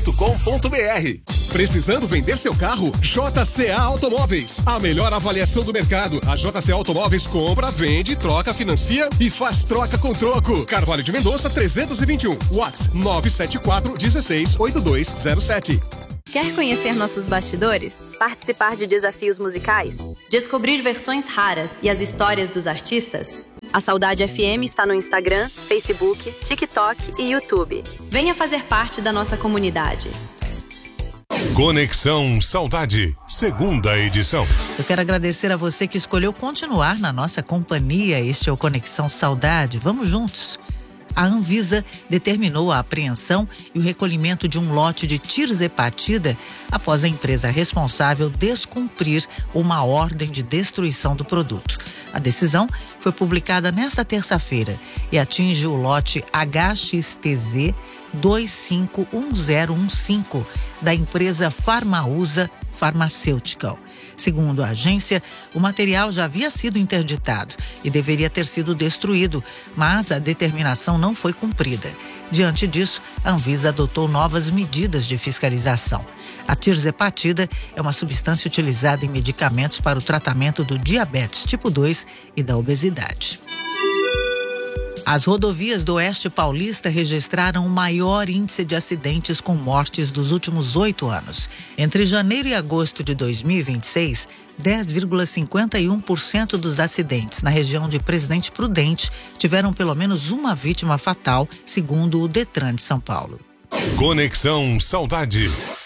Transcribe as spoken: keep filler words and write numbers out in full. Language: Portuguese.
ponto com ponto br. Precisando vender seu carro? J C A Automóveis. A melhor avaliação do mercado. A J C A Automóveis compra, vende, troca, financia e faz troca com troco. Carvalho de Mendonça trezentos e vinte e um. WhatsApp nove sete quatro, um seis, oito dois zero sete. Quer conhecer nossos bastidores? Participar de desafios musicais? Descobrir versões raras e as histórias dos artistas? A Saudade F M está no Instagram, Facebook, TikTok e YouTube. Venha fazer parte da nossa comunidade. Conexão Saudade, segunda edição. Eu quero agradecer a você que escolheu continuar na nossa companhia. Este é o Conexão Saudade. Vamos juntos. A Anvisa determinou a apreensão e o recolhimento de um lote de tirzepatida após a empresa responsável descumprir uma ordem de destruição do produto. A decisão foi publicada nesta terça-feira e atinge o lote H X T Z dois cinco um zero um cinco da empresa Pharmausa Pharmaceutical. Segundo a agência, o material já havia sido interditado e deveria ter sido destruído, mas a determinação não foi cumprida. Diante disso, a Anvisa adotou novas medidas de fiscalização. A tirzepatida é uma substância utilizada em medicamentos para o tratamento do diabetes tipo dois e da obesidade. As rodovias do Oeste Paulista registraram o maior índice de acidentes com mortes dos últimos oito anos. Entre janeiro e agosto de dois mil e vinte e seis, dez vírgula cinquenta e um por cento dos acidentes na região de Presidente Prudente tiveram pelo menos uma vítima fatal, segundo o Detran de São Paulo. Conexão Saudade.